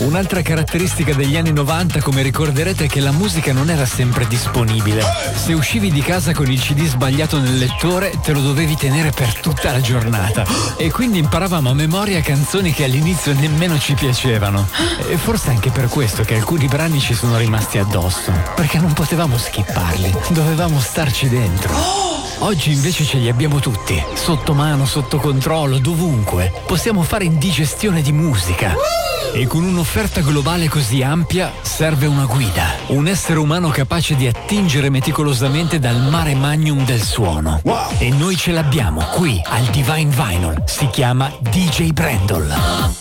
Un'altra caratteristica degli anni 90, come ricorderete, è che la musica non era sempre disponibile. Se uscivi di casa con il CD sbagliato nel lettore, te lo dovevi tenere per tutta la giornata. E quindi imparavamo a memoria canzoni che all'inizio nemmeno ci piacevano. E forse anche per questo che alcuni brani ci sono rimasti addosso. Perché non potevamo skipparli, dovevamo starci dentro. Oggi invece ce li abbiamo tutti, sotto mano, sotto controllo, dovunque. Possiamo fare indigestione di musica. E con un'offerta globale così ampia serve una guida, un essere umano capace di attingere meticolosamente dal mare magnum del suono. E noi ce l'abbiamo qui al Divine Vinyl. Si chiama DJ Brandol.